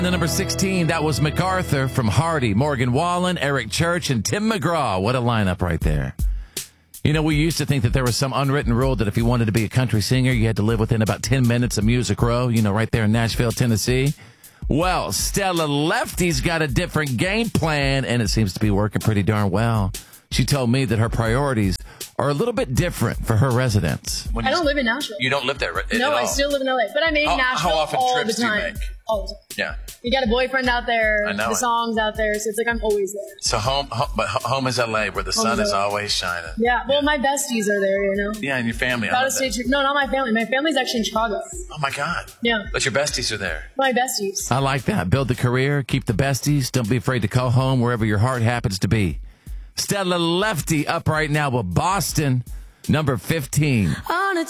The number 16, that was MacArthur from Hardy, Morgan Wallen, Eric Church, and Tim McGraw. What a lineup right there. You know, we used to think that there was some unwritten rule that if you wanted to be a country singer, you had to live within about 10 minutes of Music Row, you know, right there in Nashville, Tennessee. Well, Stella Lefty's got a different game plan, and it seems to be working pretty darn well. She told me that her priorities are a little bit different for her residents. I don't live in Nashville. You don't live there, right? No, I still live in LA, but I make Nashville how often all trips the time. do you make? All the time. Yeah. You got a boyfriend out there. I know the songs out there, so it's like I'm always there. So home is LA, where the sun is always shining. Yeah, well, my besties are there, you know. Yeah, and your family. No, not my family. My family's actually in Chicago. Oh, my God. Yeah. But your besties are there. My besties. I like that. Build the career, keep the besties. Don't be afraid to call home wherever your heart happens to be. Stella Lefty up right now with Boston, number 15. On a